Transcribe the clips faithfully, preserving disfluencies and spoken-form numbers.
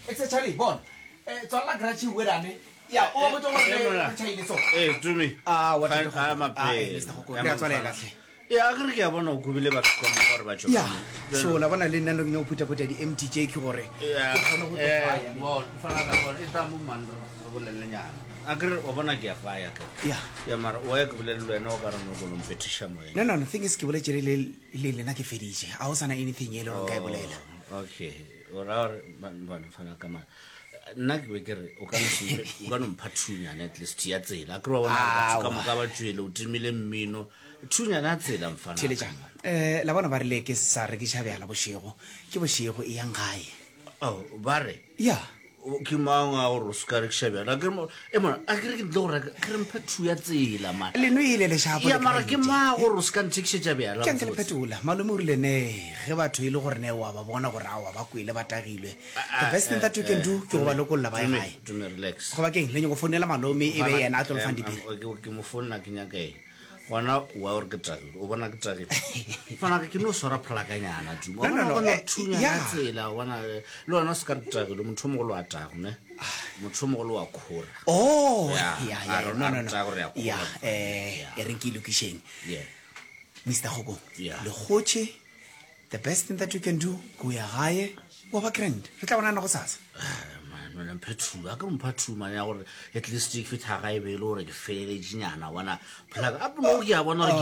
It's a Charlie Bon. It's all like Rachi Wedane. Yeah, over to Chinese. Eh, to me. Ah, what I'm a pay. Yeah, I agree. I want to go live at Yeah, so I want to learn no put up with the M T J Kore. Yeah, well, for it's a woman. I agree. Obana get fire. Yeah, yeah, my work will learn over and petition. No, no, the thing is, Kiwale Lily Naki Felice. I was on anything yellow. Okay, or our one Fanakama. Nag wigger, or can see one patrunia at least yet. I grow up come cover to two million mino. Tunia not say them fan. Eh, La one of our lake is Sargishavia Laboshio. Kibashio, young guy. Oh, Barry. Yeah. Kimanga or Scarik Shabia. I gremo, Emma, I get Dora, Crempetria zilla, man. Linui le Shab. Yamakima or Scantic Shabia. Can't Petula, Malumurlene, Revatu Lornewa, one of our Baquila Batarile. The best thing that you can do to a local Lavai. To relax. Come again, Lenny Fonella Malomi, Eve, and Atom Fandy. Kimofona Kinyake. One out, well, get travel, over a travel. Fanakino sort of plagana. No, no, no, two yeah, one Lonoscar travel, Mutumolo attack, ne? Mutumolo core. Oh, yeah, yeah, no, no, no. Yeah, eh, Erinki Lukishin. Yeah. Mister Hogo. Yeah. The Hoche, the best thing that you can do, go a higher, over grand. Fitawana Rosas. Man, I'm petru. I can't petru, man. At least if it had a veil like a fairy giana, wanna plug up no ya, one or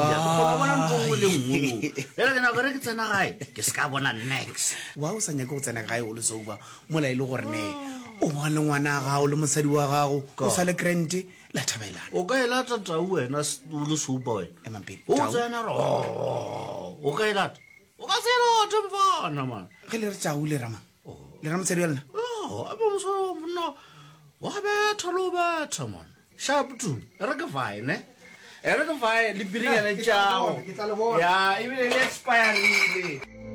the They're gonna get an eye. Discover next. Wow, Sanya goes and a guy all is over. Mulay Lorne. Oh, one one hour, Lumasadua, Cosala Crenti, Latabella. Okay, later to and us do the soup boy. I'm a bit. Oh, okay, that. Okay, no man. Hillerama. Oh, Leram Serial. Oh, I was so no. What about Toluba, someone? Sharp too. Eragafine, eh? Eragafine, Liberian and Chow. Yeah, even let's fire really.